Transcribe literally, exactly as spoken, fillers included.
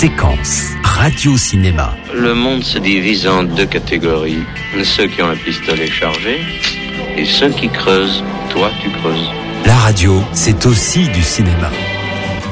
Séquence, radio-cinéma. Le monde se divise en deux catégories. Ceux qui ont un pistolet chargé et ceux qui creusent. Toi, tu creuses. La radio, c'est aussi du cinéma.